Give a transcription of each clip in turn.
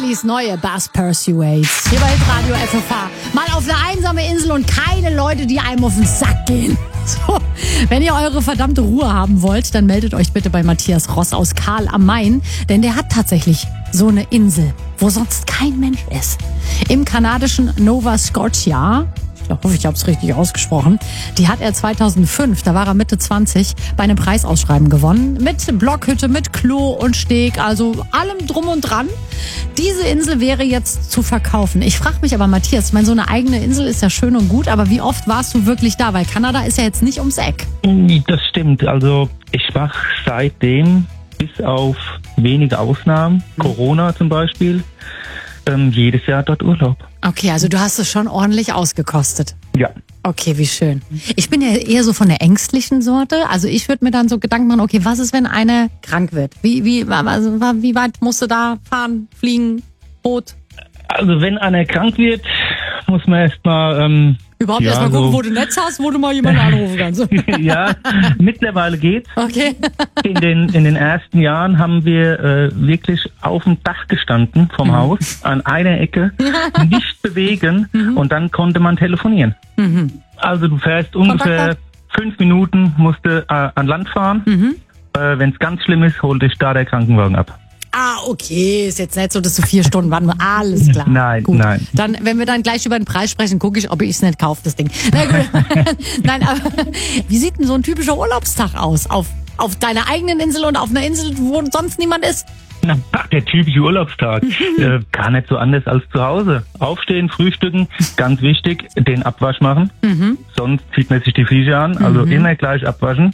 Baileys neue Bass Pursuades. Hier bei Hitradio FFH. Mal auf eine einsame Insel und keine Leute, die einem auf den Sack gehen. So, wenn ihr eure verdammte Ruhe haben wollt, dann meldet euch bitte bei Matthias Ross aus Karl am Main. Denn der hat tatsächlich so eine Insel, wo sonst kein Mensch ist. Im kanadischen Nova Scotia, ich hoffe, ich habe es richtig ausgesprochen, die hat er 2005, da war er Mitte 20, bei einem Preisausschreiben gewonnen. Mit Blockhütte, mit Klo und Steg, also allem drum und dran. Diese Insel wäre jetzt zu verkaufen. Ich frage mich aber, Matthias, ich meine, so eine eigene Insel ist ja schön und gut, aber wie oft warst du wirklich da? Weil Kanada ist ja jetzt nicht ums Eck. Das stimmt. Also ich mache seitdem, bis auf wenige Ausnahmen, Corona zum Beispiel, jedes Jahr dort Urlaub. Okay, also du hast es schon ordentlich ausgekostet. Ja. Okay, wie schön. Ich bin ja eher so von der ängstlichen Sorte. Also ich würde mir dann so Gedanken machen, okay, was ist, wenn eine krank wird? Wie weit musst du da fahren, fliegen, Boot? Also wenn einer krank wird, muss man erstmal überhaupt erstmal gucken, wo du Netz hast, wo du mal jemanden anrufen kannst. Ja, mittlerweile geht's. Okay. In den ersten Jahren haben wir wirklich auf dem Dach gestanden vom Haus, an einer Ecke, nicht bewegen und dann konnte man telefonieren. Also du fährst ungefähr 5 Minuten, musst du an Land fahren. Wenn es ganz schlimm ist, holt dich da der Krankenwagen ab. Ah, okay. Ist jetzt nicht so, dass du 4 Stunden warten musst. Alles klar. Nein, gut. nein. Dann, wenn wir dann gleich über den Preis sprechen, gucke ich, ob ich es nicht kaufe, das Ding. Na gut. Nein, aber wie sieht denn so ein typischer Urlaubstag aus? Auf deiner eigenen Insel und auf einer Insel, wo sonst niemand ist? Der typische Urlaubstag. Gar nicht so anders als zu Hause. Aufstehen, frühstücken, ganz wichtig, den Abwasch machen. Sonst zieht man sich die Viecher an. Also immer gleich abwaschen.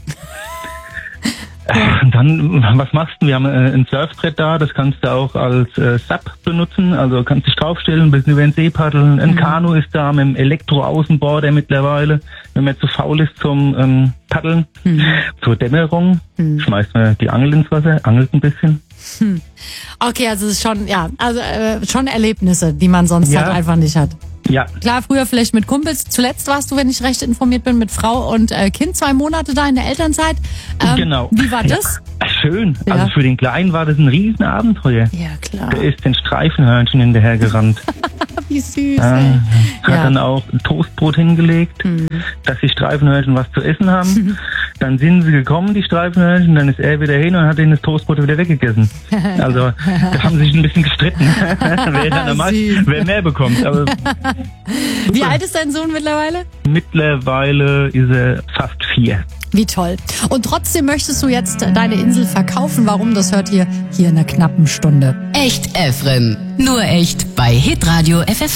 Und dann, was machst du? Wir haben ein Surfbrett da, das kannst du auch als SUP benutzen, also kannst dich draufstellen, ein bisschen über den See paddeln. Ein Kanu ist da mit dem Elektro-Außenborder mittlerweile, wenn man zu faul ist zum Paddeln. Zur Dämmerung schmeißt man die Angel ins Wasser, angelt ein bisschen. Okay, also es ist schon, ja, also schon Erlebnisse, die man sonst halt einfach nicht hat. Ja. Klar, früher vielleicht mit Kumpels. Zuletzt warst du, wenn ich recht informiert bin, mit Frau und Kind 2 Monate da in der Elternzeit. Genau. Wie war das? Ja, schön. Ja. Also für den Kleinen war das ein Riesenabenteuer. Ja, klar. Der ist den Streifenhörnchen hinterhergerannt. Wie süß, ey. Hat dann auch ein Toastbrot hingelegt, dass die Streifenhörnchen was zu essen haben. Dann sind sie gekommen, die Streifenhörnchen, dann ist er wieder hin und hat ihnen das Toastbrot wieder weggegessen. Also, da haben sie sich ein bisschen gestritten, wer mehr bekommt. Aber wie alt ist dein Sohn mittlerweile? Mittlerweile ist er fast 4. Wie toll. Und trotzdem möchtest du jetzt deine Insel verkaufen. Warum? Das hört ihr hier in einer knappen Stunde. Echt Efren. Nur echt bei Hitradio FFH.